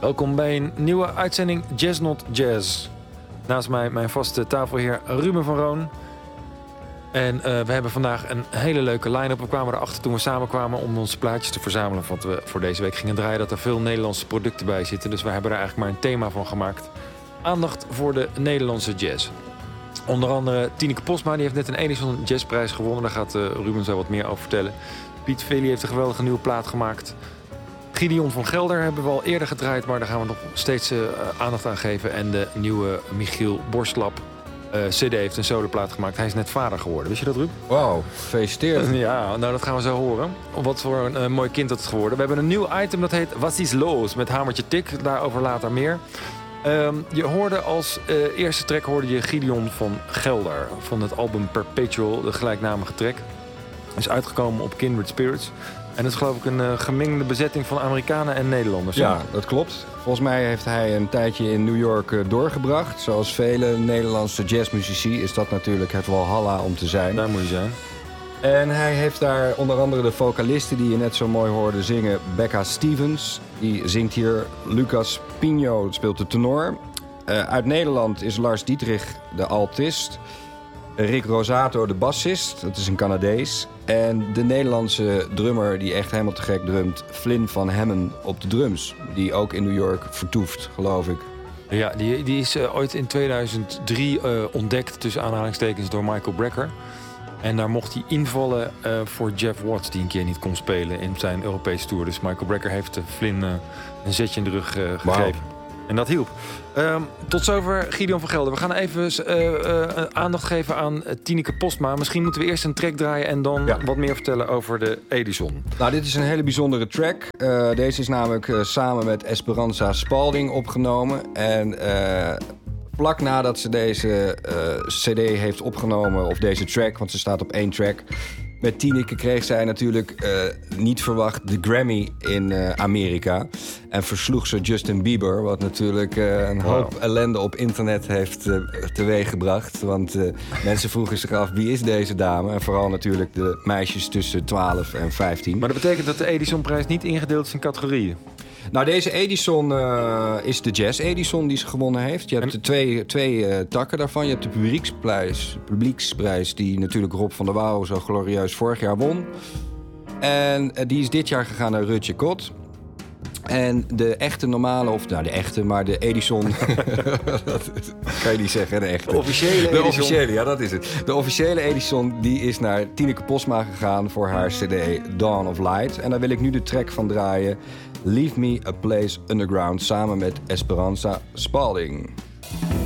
Welkom bij een nieuwe uitzending Jazz Not Jazz. Naast mij mijn vaste tafelheer Ruben van Roon. En we hebben vandaag een hele leuke line-up. We kwamen erachter toen we samenkwamen om onze plaatjes te verzamelen. Wat we voor deze week gingen draaien. Dat er veel Nederlandse producten bij zitten. Dus we hebben er eigenlijk maar een thema van gemaakt. Aandacht voor de Nederlandse jazz. Onder andere Tineke Postma, die heeft net een Edison Jazzprijs gewonnen. Daar gaat Ruben zo wat meer over vertellen. Piet Veli heeft een geweldige nieuwe plaat gemaakt. Gideon van Gelder hebben we al eerder gedraaid, maar daar gaan we nog steeds aandacht aan geven. En de nieuwe Michiel Borstlap CD heeft een soloplaat gemaakt. Hij is net vader geworden. Wist je dat, Ruud? Wauw, gefeliciteerd. Ja, nou dat gaan we zo horen. Wat voor een mooi kind dat is geworden. We hebben een nieuw item dat heet Wat is los? Met Hamertje Tik. Daarover later meer. Je hoorde als eerste track hoorde je Gideon van Gelder. Van het album Perpetual, de gelijknamige track. Is uitgekomen op Kindred Spirits. En dat is geloof ik een gemengde bezetting van Amerikanen en Nederlanders. Ja, dat klopt. Volgens mij heeft hij een tijdje in New York doorgebracht. Zoals vele Nederlandse jazzmuzici is dat natuurlijk het walhalla om te zijn. Daar moet je zijn. En hij heeft daar onder andere de vocalisten die je net zo mooi hoorde zingen. Becca Stevens, die zingt hier. Lucas Pinho speelt de tenor. Uit Nederland is Lars Dietrich de altist. Rick Rosato de bassist, dat is een Canadees. En de Nederlandse drummer die echt helemaal te gek drumt, Flynn van Hemmen op de drums. Die ook in New York vertoeft, geloof ik. Ja, die is ooit in 2003 ontdekt, tussen aanhalingstekens, door Michael Brecker. En daar mocht hij invallen voor Jeff Watts, die een keer niet kon spelen in zijn Europese tour. Dus Michael Brecker heeft Flynn een zetje in de rug gegeven. Wow. En dat hielp. Tot zover Gideon van Gelder. We gaan even aandacht geven aan Tineke Postma. Misschien moeten we eerst een track draaien en dan wat meer vertellen over de Edison. Nou, dit is een hele bijzondere track. Deze is namelijk samen met Esperanza Spalding opgenomen. En vlak nadat ze deze cd heeft opgenomen, of deze track, want ze staat op 1 track. Met Tineke kreeg zij natuurlijk niet verwacht de Grammy in Amerika. En versloeg ze Justin Bieber, wat natuurlijk een hoop ellende op internet heeft teweeggebracht. Want mensen vroegen zich af, wie is deze dame? En vooral natuurlijk de meisjes tussen 12 en 15. Maar dat betekent dat de Edisonprijs niet ingedeeld is in categorieën? Nou, deze Edison is de Jazz Edison die ze gewonnen heeft. Je hebt twee takken daarvan. Je hebt de publieksprijs die natuurlijk Rob van der Wouw zo glorieus vorig jaar won. En die is dit jaar gegaan naar Rutje Kot. En de echte normale, of nou de echte, maar de Edison... dat kan je niet zeggen, de echte. De officiële Edison. De officiële, ja, dat is het. De officiële Edison die is naar Tineke Postma gegaan voor haar cd Dawn of Light. En daar wil ik nu de track van draaien. Leave Me a Place Underground, samen met Esperanza Spalding.